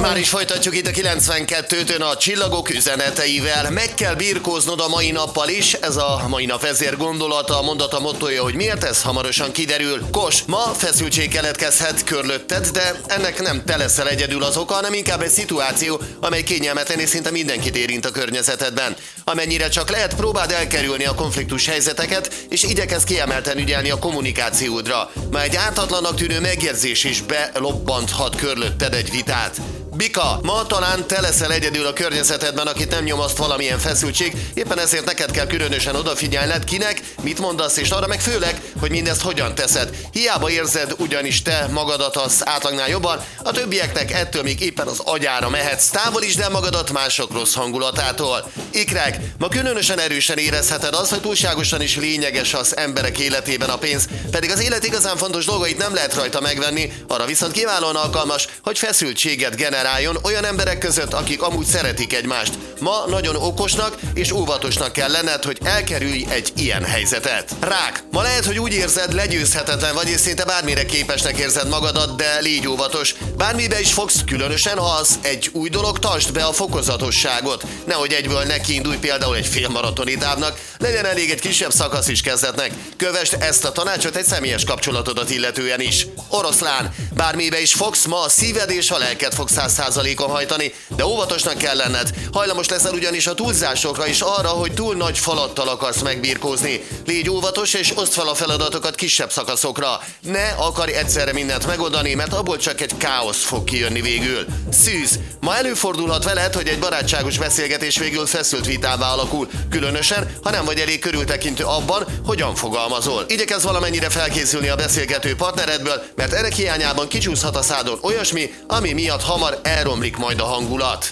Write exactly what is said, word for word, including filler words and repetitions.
Már is folytatjuk itt a kilencvenkettőtön a csillagok üzeneteivel. Meg kell birkóznod a mai nappal is, ez a mai nap vezér gondolata, a mondata mottoja, hogy miért, ez hamarosan kiderül. Kos, ma feszültség keletkezhet körülötted, de ennek nem te leszel egyedül az oka, hanem inkább egy szituáció, amely kényelmetlen és szinte mindenkit érint a környezetedben. Amennyire csak lehet, próbáld elkerülni a konfliktus helyzeteket, és igyekezz kiemelten ügyelni a kommunikációdra. Már egy ártatlannak tűnő megjegyzés is belobbanthat körülötted egy vitát. Bika, ma talán te leszel egyedül a környezetedben, akit nem nyomaszt valamilyen feszültség, éppen ezért neked kell különösen odafigyelned, kinek, mit mondasz, és arra meg főleg, hogy mindezt hogyan teszed. Hiába érzed ugyanis te magadat az átlagnál jobban, a többieknek ettől még éppen az agyára mehetsz. Távolítsd el magadat mások rossz hangulatától. Ikrek, ma különösen erősen érezheted azt, hogy túlságosan is lényeges az emberek életében a pénz, pedig az élet igazán fontos dolgait nem lehet rajta megvenni, arra viszont kiválóan alkalmas, hogy feszültséget generáljon olyan emberek között, akik amúgy szeretik egymást. Ma nagyon okosnak és óvatosnak kell lenned, hogy elkerülj egy ilyen helyzetet. Rák, ma lehet, hogy úgy érzed, legyőzhetetlen vagy, és szinte bármire képesnek érzed magadat, de légy óvatos. Bármibe is fogsz, különösen ha az egy új dolog, tartsd be a fokozatosságot. Nehogy egyből neki indulj például egy félmaratoni távnak, legyen elég egy kisebb szakasz is kezdetnek. Kövesd ezt a tanácsot egy személyes kapcsolatodat illetően is. Oroszlán, bármibe is fogsz, ma a szíved és a lelked fog száz százalékon hajtani, de óvatosnak kell lenned. Hajlamos leszel ugyanis a túlzásokra is, arra, hogy túl nagy falattal akarsz megbirkózni. Légy óvatos és oszd fel a feladatokat kisebb szakaszokra. Ne akarj egyszerre mindent megoldani, mert abból csak egy káosz fog kijönni végül. Szűz, ma előfordulhat veled, hogy egy barátságos beszélgetés végül feszült vitává alakul, különösen, ha nem vagy elég körültekintő abban, hogyan fogalmazol. Igyekezz valamennyire felkészülni a beszélgető partneredből, mert ennek hiányában kicsúszhat a szádon olyasmi, ami miatt hamar elromlik majd a hangulat.